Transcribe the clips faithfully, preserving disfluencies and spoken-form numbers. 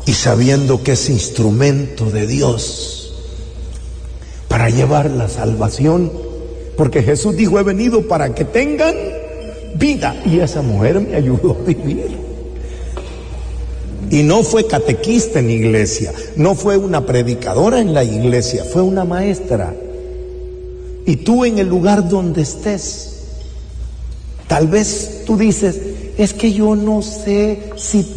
y sabiendo que es instrumento de Dios para llevar la salvación, porque Jesús dijo: he venido para que tengan vida, y esa mujer me ayudó a vivir. Y no fue catequista en la iglesia, no fue una predicadora en la iglesia, fue una maestra. Y tú, en el lugar donde estés, tal vez tú dices: es que yo no sé si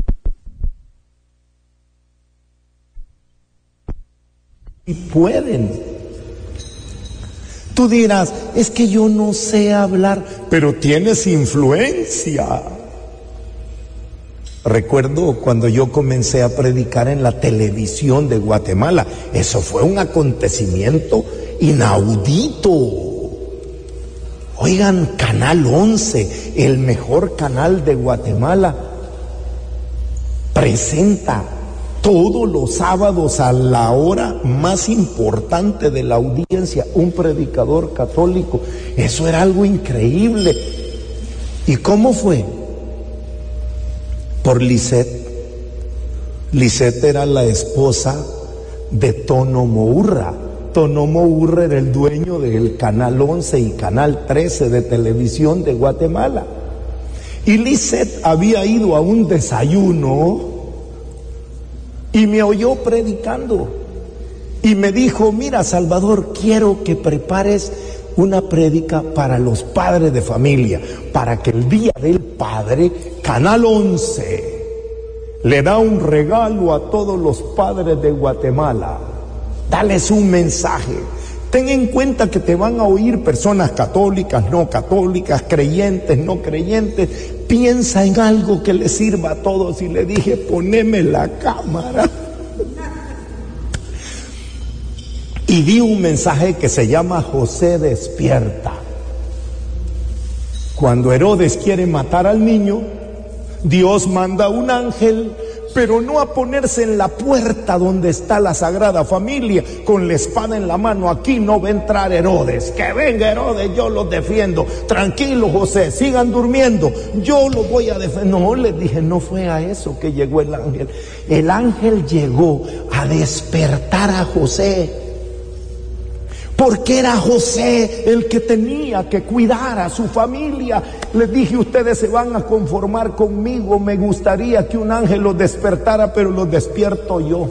y pueden. Tú dirás: es que yo no sé hablar, pero tienes influencia. Recuerdo cuando yo comencé a predicar en la televisión de Guatemala, eso fue un acontecimiento inaudito. Oigan, Canal once, el mejor canal de Guatemala, presenta todos los sábados a la hora más importante de la audiencia un predicador católico. Eso era algo increíble. ¿Y cómo fue? Por Lisette. Lisette era la esposa de Tono Mourra. Tono Mourra era el dueño del Canal once y Canal trece de televisión de Guatemala. Y Lisette había ido a un desayuno y me oyó predicando y me dijo: mira, Salvador, quiero que prepares una prédica para los padres de familia, para que el día del padre, Canal once le da un regalo a todos los padres de Guatemala. Dales un mensaje. Ten en cuenta que te van a oír personas católicas, no católicas, creyentes, no creyentes. Piensa en algo que les sirva a todos. Y le dije: poneme la cámara. Y di un mensaje que se llama José despierta. Cuando Herodes quiere matar al niño, Dios manda un ángel, pero no a ponerse en la puerta donde está la Sagrada Familia con la espada en la mano. Aquí no va a entrar Herodes. Que venga Herodes, yo los defiendo. Tranquilo, José, sigan durmiendo, yo los voy a defender. No, les dije, no fue a eso que llegó el ángel. El ángel llegó a despertar a José, porque era José el que tenía que cuidar a su familia. Les dije: ustedes se van a conformar conmigo, me gustaría que un ángel los despertara, pero los despierto yo.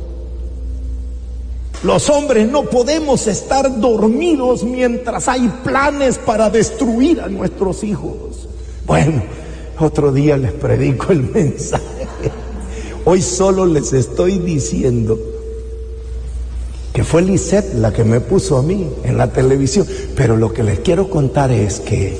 Los hombres no podemos estar dormidos mientras hay planes para destruir a nuestros hijos. Bueno, otro día les predico el mensaje. Hoy solo les estoy diciendo que fue Lisette la que me puso a mí en la televisión. Pero lo que les quiero contar es que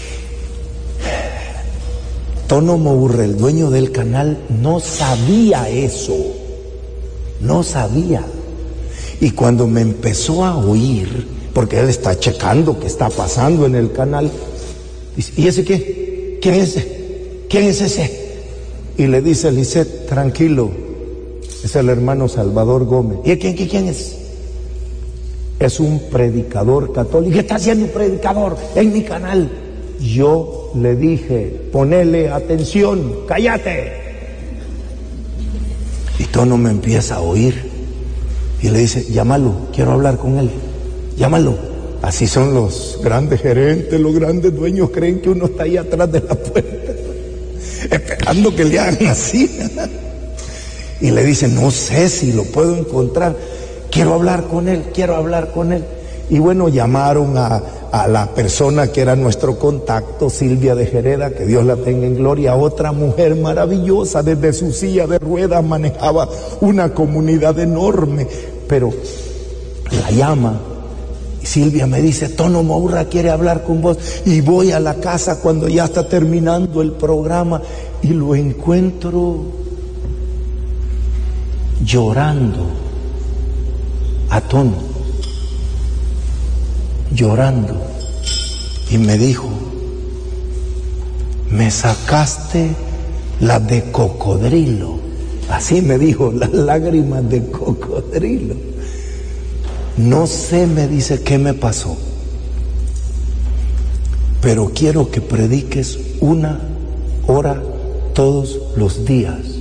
Tono Mourra, el dueño del canal, no sabía eso. No sabía. Y cuando me empezó a oír, porque él está checando qué está pasando en el canal, dice: ¿y ese qué? ¿Quién es ese? ¿Quién es ese? Y le dice Lisette: tranquilo, es el hermano Salvador Gómez. ¿Y quién, quién, quién es? Es un predicador católico. ¿Qué está haciendo un predicador en mi canal? Yo le dije: ponele atención, cállate. Y Tono me empieza a oír y le dice: llámalo, quiero hablar con él, llámalo. Así son los grandes gerentes, los grandes dueños, creen que uno está ahí atrás de la puerta esperando que le hagan así. Y le dice: no sé si lo puedo encontrar, quiero hablar con él, quiero hablar con él. Y bueno, llamaron a, a la persona que era nuestro contacto, Silvia de Jereda, que Dios la tenga en gloria, otra mujer maravillosa, desde su silla de ruedas manejaba una comunidad enorme. Pero la llama y Silvia me dice: Tono Mourra quiere hablar con vos. Y voy a la casa cuando ya está terminando el programa y lo encuentro llorando a Tono, llorando, y me dijo: me sacaste la de cocodrilo. Así me dijo, las lágrimas de cocodrilo. No sé, me dice, qué me pasó, pero quiero que prediques una hora todos los días.